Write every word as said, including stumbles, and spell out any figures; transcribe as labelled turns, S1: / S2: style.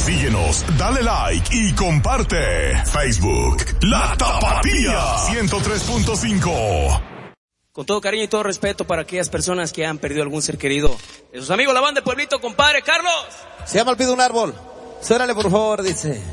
S1: Síguenos, dale like y comparte. Facebook, La Tapatía ciento tres punto cinco.
S2: Con todo cariño y todo respeto para aquellas personas que han perdido algún ser querido de sus amigos, la banda de Pueblito, compadre Carlos.
S3: Se llama El Pido un Árbol. Suénale, por favor, dice.